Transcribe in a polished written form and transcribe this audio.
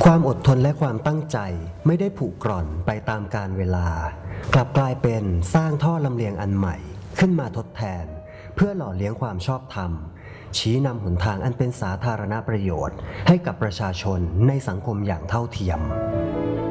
ความอดทนและความตั้งใจไม่ได้ผุกร่อนไปตามกาลเวลากลับกลายเป็นสร้างท่อลำเลียงอันใหม่ขึ้นมาทดแทนเพื่อหล่อเลี้ยงความชอบธรรมชี้นำหนทางอันเป็นสาธารณประโยชน์ให้กับประชาชนในสังคมอย่างเท่าเทียม